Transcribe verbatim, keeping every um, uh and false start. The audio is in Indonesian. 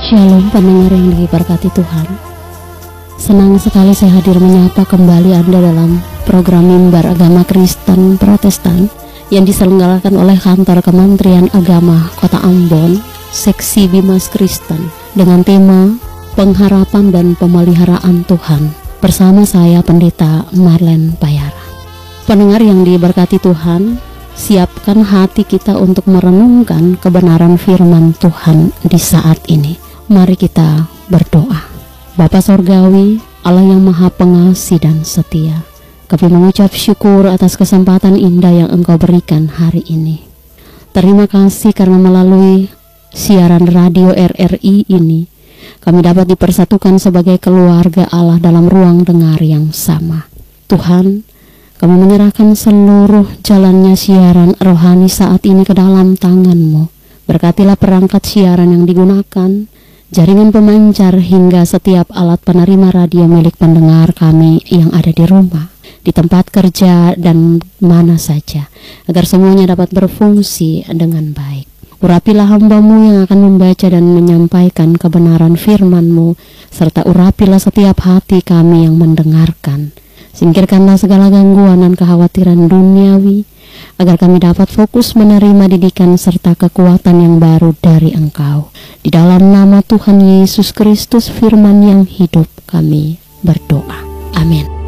Shalom pendengar yang diberkati Tuhan. Senang sekali saya hadir menyapa kembali Anda dalam program Mimbar Agama Kristen Protestan yang diselenggarakan oleh Kantor Kementerian Agama Kota Ambon, Seksi Bimas Kristen, dengan tema Pengharapan dan Pemeliharaan Tuhan, bersama saya Pendeta Marlen Payara. Pendengar yang diberkati Tuhan, siapkan hati kita untuk merenungkan kebenaran firman Tuhan di saat ini. Mari kita berdoa. Bapa Sorgawi, Allah yang Maha Pengasih dan Setia, kami mengucap syukur atas kesempatan indah yang Engkau berikan hari ini. Terima kasih karena melalui siaran radio R R I ini, kami dapat dipersatukan sebagai keluarga Allah dalam ruang dengar yang sama. Tuhan, kami menyerahkan seluruh jalannya siaran rohani saat ini ke dalam tangan-Mu. Berkatilah perangkat siaran yang digunakan, jaringan pemancar hingga setiap alat penerima radio milik pendengar kami yang ada di rumah, di tempat kerja, dan mana saja, agar semuanya dapat berfungsi dengan baik. Urapilah hamba-Mu yang akan membaca dan menyampaikan kebenaran firman-Mu, serta urapilah setiap hati kami yang mendengarkan. Singkirkanlah segala gangguan dan kekhawatiran duniawi, agar kami dapat fokus menerima didikan serta kekuatan yang baru dari Engkau. Di dalam nama Tuhan Yesus Kristus, firman yang hidup, kami berdoa. Amin.